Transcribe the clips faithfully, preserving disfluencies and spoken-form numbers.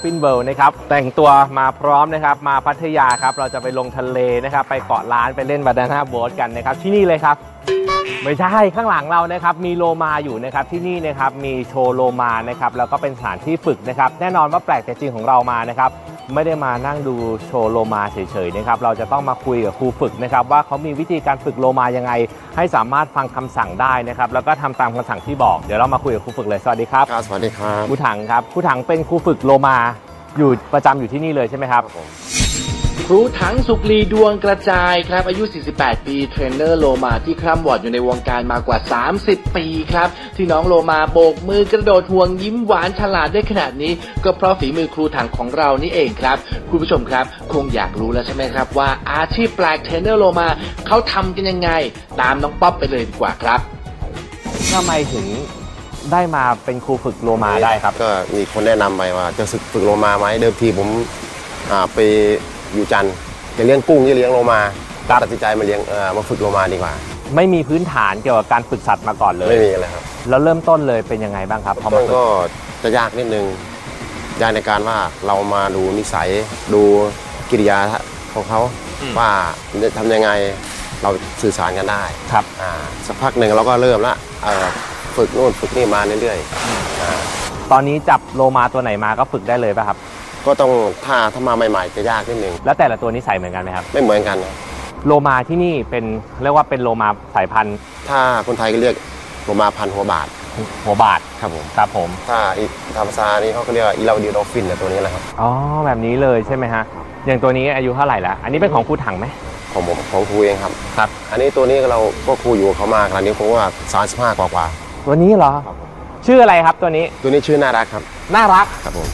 ฟินเวิลด์นะครับแต่งตัวมาพร้อมนะครับมาพัทยาครับเราจะไปลงทะเลนะครับไปเกาะล้านไปเล่นบานาน่าโบ๊ทกันนะครับที่นี่เลยครับไม่ใช่ข้างหลังเรานะครับมีโลมาอยู่นะครับที่นี่นะครับมีโชว์โลมานะครับแล้วก็เป็นสถานที่ฝึกนะครับแน่นอนว่าแปลกแต่จริงของเรามานะครับไม่ได้มานั่งดูโชว์โลมาเฉยๆนะครับเราจะต้องมาคุยกับครูฝึกนะครับว่าเขามีวิธีการฝึกโลมายังไงให้สามารถฟังคำสั่งได้นะครับแล้วก็ทำตามคำสั่งที่บอกเดี๋ยวเรามาคุยกับครูฝึกเลยสวัสดีครับสวัสดีครับครูถังครับครูถังเป็นครูฝึกโลมาอยู่ประจำอยู่ที่นี่เลยใช่ไหมครับครูถังสุกลีดวงกระจายครับอายุสี่สิบแปดปีเทรนเนอร์โลมาที่คร่ำวอดอยู่ในวงการมากว่าสามสิบปีครับที่น้องโลมาโบกมือกระโดดห่วงยิ้มหวานฉลาดได้ขนาดนี้ก็เพราะฝีมือครูถังของเรานี่เองครับคุณผู้ชมครับคงอยากรู้แล้วใช่ไหมครับว่าอาชีพแปลกเทรนเนอร์โลมาเขาทำกันยังไงตามน้องป๊อปไปเลยดีกว่าครับทำไมถึงได้มาเป็นครูฝึกโลมาได้ครับก็มีคนแนะนำไปว่าจะฝึกโลมาไหมเดิมทีผมไปอยู่จันทร์จะเลี้ยงกุ้งจะเลี้ยงโลมาตัดสินใจมาเลี้ยงมาฝึกโลมาดีกว่าไม่มีพื้นฐานเกี่ยวกับการฝึกสัตว์มาก่อนเลยไม่มีเลยครับแล้วเริ่มต้นเลยเป็นยังไงบ้างครับต้นก็จะยากนิดนึงยากในการว่าเรามาดูนิสัยดูกิริยาของเขาว่าจะทำยังไงเราสื่อสารกันได้ครับสักพักหนึ่งเราก็เริ่มละฝึกนู่นฝึกนี่มาเรื่อยๆตอนนี้จับโลมาตัวไหนมาก็ฝึกได้เลยป่ะครับก็ต้องถ้าถ้ามาใหม่ๆจะยากนิดนึงแล้วแต่ละตัวนิสัยเหมือนกันไหมครับไม่เหมือนกันโลมาที่นี่เป็นเรียกว่าเป็นโลมาสายพันธุ์ถ้าคนไทยก็เรียกโลมาพันธุ์หัวบาทหัวบาทครับผมครับผมถ้าทางภาษานี้เขาก็เรียกอีลาดิโดฟินตัวนี้แหละครับอ๋อแบบนี้เลยใช่ไหมฮะอย่างตัวนี้อายุเท่าไหร่แล้วอันนี้เป็นของครูถังไหมของผมของครูเองครับครับอันนี้ตัวนี้เราก็ครูอยู่เขามาขนาดนี้ผมว่าสามสิบห้ากว่ากว่าตัวนี้เหรอชื่ออะไรครับตัวนี้ตัวนี้ชื่อน่ารักครับน่ารักครับผม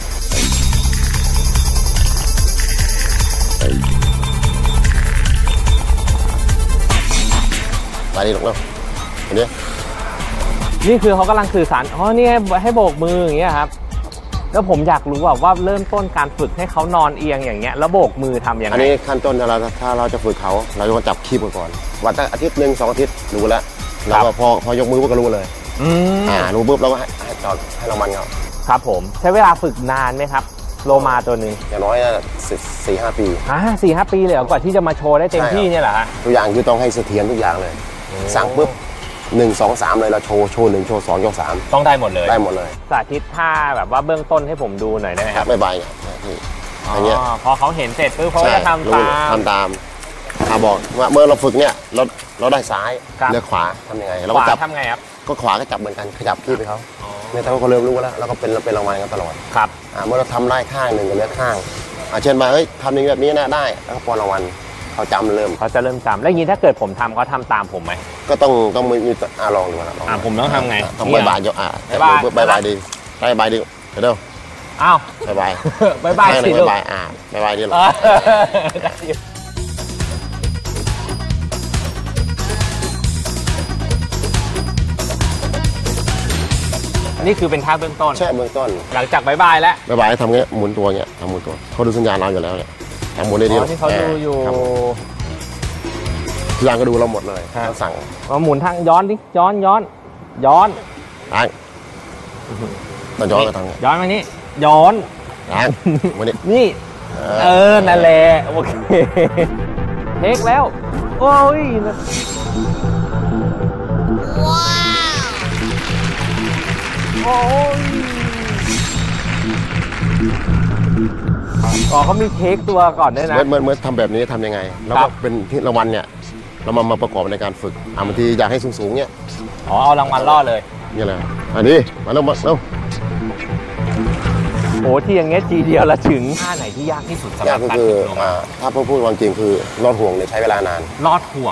ไปดีหรอกเนาะอันนี้นี่คือเขากำลังสื่อสารอ๋อนี่ให้โบกมืออย่างเงี้ยครับแล้วผมอยากรู้ว่าว่าเริ่มต้นการฝึกให้เขานอนเอียงอย่างเงี้ยแล้วโบกมือทำยังไงอันนี้ขั้นต้นเราถ้าเราจะฝึกเขาเราจะจับคีบก่อนวันตั้งอาทิตย์หนึ่งสองอาทิตย์รู้แล้วแล้วพอพอยกมือก็รู้เลยอ่ารู้ปุ๊บเราก็ให้จอดให้เรามันเขาครับผมใช้เวลาฝึกนานไหมครับโลมาตัวหนึ่งอย่างน้อยสี่ห้าปีอ่าสี่ห้าปีเลยกว่าที่จะมาโชว์ได้เต็มที่เนี่ยแหละฮะทุกอย่างคือต้องให้เสถียรทุกอย่างเลยสั่งปุ๊บหนึ่งสองสามเลยเราโชว์โชว์หนึ่งโชว์สองโชว์สามต้องได้หมดเลยได้หมดเลยสาธิตท่าแบบว่าเบื้องต้นให้ผมดูหน่อยได้ไหมครับไม่ใบอย่างเงี้ยพอเขาเห็นเสร็จปุ๊บเขาจะทำตามทำตามอาบอกว่าเมื่อเราฝึกเนี่ยเราเราได้ซ้ายเลือกขวาทำยังไงเราก็จับทำไงครับก็ขวาก็จับเหมือนกันขยับที่ไปเขาเนี่ยถ้าเขาเริ่มรู้แล้วแล้วก็เป็นเป็นรางวัลกันตลอดครับเมื่อเราทำได้ข้างหนึ่งก็เลือกข้างเช่นมาเฮ้ยทำอย่างแบบนี้นะได้แล้วก็ปอนรางวัลเขาจำเริ่มเขาจะเริ่มจำแล้วอย่างนี้ถ้าเกิดผมทำเขาทำตามผมไหมก็ต้องต้องมีอ่าลองดูนะอ่าผมต้องทำไงต้องบายบายเยอะอ่าบายบายบายดีบายบายดีเดี๋ยวอ้าวบายบายบายบายสิบายบายอ่าบายบายดีหรอนี่คือเป็นท่าเบื้องต้นใช่เบื้องต้นหลังจากบายบายแล้วบายบายทำเงี้ยหมุนตัวเงี้ยทำหมุนตัวเขาดูสัญญาณเราอยู่แล้วเนี่ยทำหมุนได้ดีที่เขาดูอยู่ทุกอย่างก็ดูเราหมดเลยเขาสั่งเราหมุนทางย้อนดิย้อนย้อนย้อนอ่ะต้องย้อนไปทางย้อนมานี้ย้อนอ่ะวันนี้นี่เออนั่นแหละโอเคเทคแล้วโอ้ยว้าวโอ้ยอ๋อเขามีเทคตัวก่อนด้วยนะเมื่อเมื่อทำแบบนี้ทำยังไงแล้วก็เป็นที่รางวัลเนี่ยเรามามาประกอบในการฝึกอ่าบางทีอยากให้สูงๆเนี่ยอ๋อเอารางวัลล่อเลยนี่แหละอันนี้มาแล้วมาแล้วโอ้ที่อย่างเงี้ยทีเดียวละถึงท่าไหนที่ยากที่สุดสำหรับการฝึกโลมาถ้าพูดความจริงคือลอดห่วงเนี่ยใช้เวลานานลอดห่วง